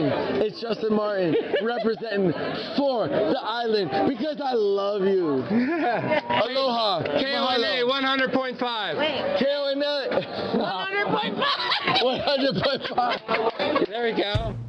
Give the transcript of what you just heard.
It's Justin Martin representing for the island because I love you. Aloha. KONA 100.5. KONA 100.5. 100.5. There we go.